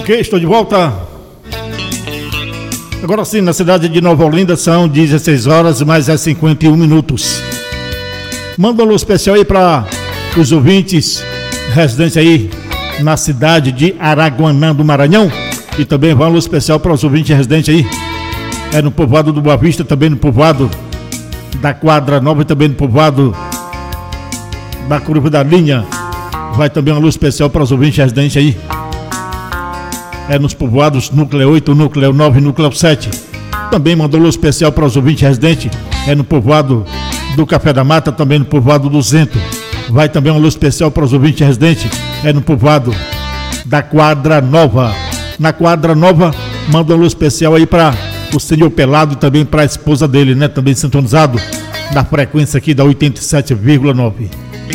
Ok, estou de volta. Agora sim, na cidade de Nova Olinda são 16 horas mais 51 minutos. Manda um alô especial aí para os ouvintes residentes aí na cidade de Araguanã do Maranhão. E também um alô especial para os ouvintes residentes aí no povoado do Boa Vista, também no povoado da Quadra Nova e também no povoado da Curva da Linha. Vai também um alô especial para os ouvintes residentes aí nos povoados Núcleo 8, Núcleo 9 e Núcleo 7. Também mandou um alô especial para os ouvintes residentes no povoado do Café da Mata, também no povoado do Zento. Vai também um alô especial para os ouvintes residentes no povoado da Quadra Nova. Na Quadra Nova, manda um alô especial aí para o senhor Pelado e também para a esposa dele, né? Também sintonizado na frequência aqui da 87,9.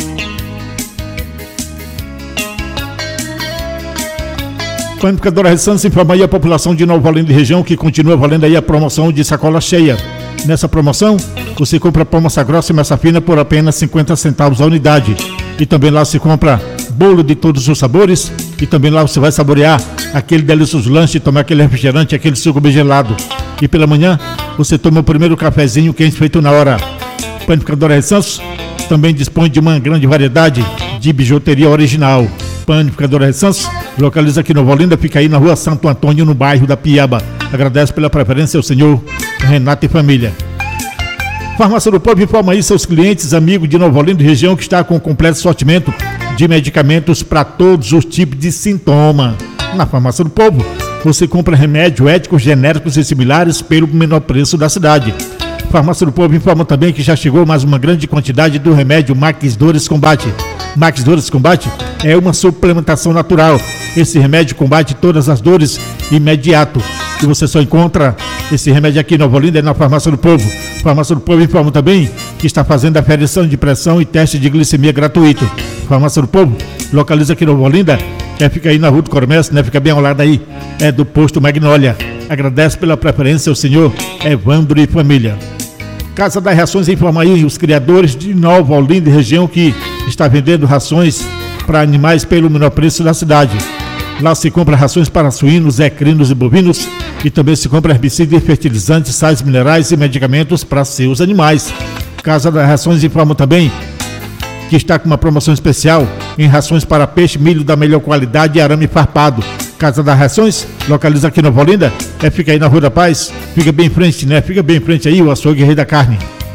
Panificadora Ressans informa aí a população de Nova Olinda e região que continua valendo aí a promoção de sacola cheia. Nessa promoção, você compra pão massa grossa e massa fina por apenas 50 centavos a unidade. E também lá se compra bolo de todos os sabores. E também lá você vai saborear aquele delicioso lanche, tomar aquele refrigerante, aquele suco bem gelado. E pela manhã, você toma o primeiro cafezinho quente feito na hora. Panificadora Ressans também dispõe de uma grande variedade de bijuteria original. Panificadora Ressans localiza aqui em Nova Olinda, fica aí na rua Santo Antônio, no bairro da Piaba. Agradece pela preferência ao senhor Renato e família. Farmácia do Povo informa aí seus clientes, amigos de Nova Olinda e região que está com completo sortimento de medicamentos para todos os tipos de sintoma. Na Farmácia do Povo, você compra remédios éticos, genéricos e similares pelo menor preço da cidade. Farmácia do Povo informa também que já chegou mais uma grande quantidade do remédio Max Dores Combate. Max Dores Combate é uma suplementação natural. Esse remédio combate todas as dores imediato. E você só encontra esse remédio aqui em Nova Olinda na Farmácia do Povo. Farmácia do Povo informa também que está fazendo aferição de pressão e teste de glicemia gratuito. Farmácia do Povo localiza aqui em Nova Olinda, fica aí na Rua do Comércio, né? Fica bem ao lado aí do posto Magnólia. Agradece pela preferência ao senhor Evandro e família. Casa das Rações informa aí os criadores de Nova Olinda e região que está vendendo rações para animais pelo menor preço da cidade. Lá se compra rações para suínos, equinos e bovinos e também se compra herbicidas, fertilizantes, sais minerais e medicamentos para seus animais. Casa das Rações informa também que está com uma promoção especial em rações para peixe, milho da melhor qualidade e arame farpado. Casa das Rações, localiza aqui em Nova Olinda, fica aí na Rua da Paz, fica bem em frente, né? Fica bem em frente aí o açougue Rei da Carne.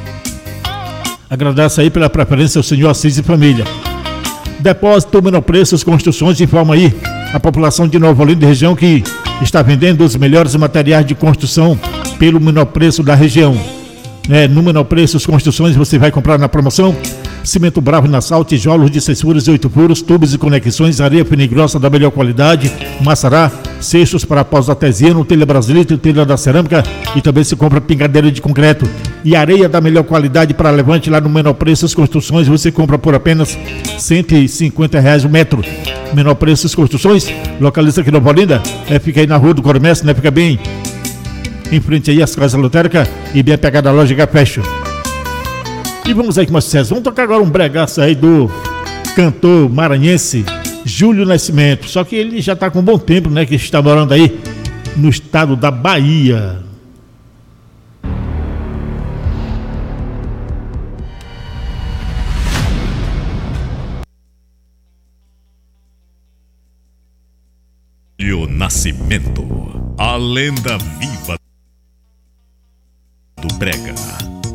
Agradece aí pela preferência ao senhor Assis e família. Depósito Menor Preços Construções informa aí a população de Nova Olinda e região que está vendendo os melhores materiais de construção pelo menor preço da região. No Menor Preços Construções você vai comprar na promoção cimento Bravo Nassau, tijolos de 6 furos e 8 furos, tubos e conexões, areia fina e grossa da melhor qualidade, maçará, cestos para pós artesiano, telha brasilite, telha da cerâmica e também se compra pingadeira de concreto e areia da melhor qualidade para levante lá no Menor Preços Construções você compra por apenas R$150 o metro. Menor Preços Construções, localiza aqui em Nova Olinda, fica aí na Rua do Comércio, né? Fica bem em frente aí às casas lotéricas e bem pegada a loja Gafecho. E vamos aí com mais sucesso. Vamos tocar agora um bregaço aí do cantor maranhense Júlio Nascimento. Só que ele já está com um bom tempo, né? Que está morando aí no estado da Bahia. Júlio Nascimento, a lenda viva do brega.